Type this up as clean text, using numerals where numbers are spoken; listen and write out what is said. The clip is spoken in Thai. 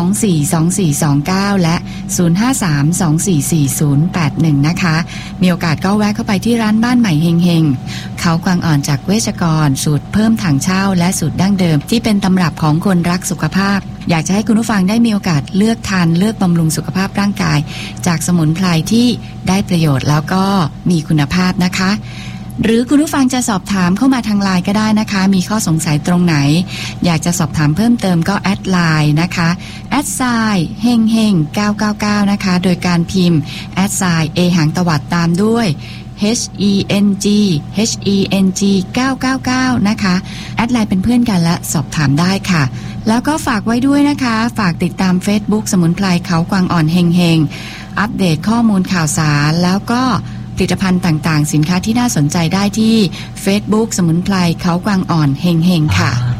053-244-2429 และ 053-244-4081 นะคะมีโอกาสก็แวะเข้าไปที่ร้านบ้านใหม่เฮงๆเขากวางอ่อนจากเวชกรสูตรเพิ่มถังเช่าและสูตรดั้งเดิมที่เป็นตำรับของคนรักสุขภาพอยากจะให้คุณผู้ฟังได้มีโอกาสเลือกทานเลือกบำรุงสุขภาพร่างกายจากสมุนไพรที่ได้ประโยชน์แล้วก็มีคุณภาพนะคะหรือคุณผู้ฟังจะสอบถามเข้ามาทางไลน์ก็ได้นะคะมีข้อสงสัยตรงไหนอยากจะสอบถามเพิ่มเติมก็แอดไลน์นะคะแอดไซน์เฮงเฮง999นะคะโดยการพิมพ์แอดไซน์เอหางตวัดตามด้วยHENG 999นะคะแอดไลน์เป็นเพื่อนกันและสอบถามได้ค่ะแล้วก็ฝากไว้ด้วยนะคะฝากติดตาม Facebook สมุนไพรเขากวางอ่อนเฮงเฮงอัปเดตข้อมูลข่าวสารแล้วก็ผลิตภัณฑ์ต่างๆสินค้าที่น่าสนใจได้ที่ Facebook สมุนไพรเขากวางอ่อนเฮงเฮงค่ะ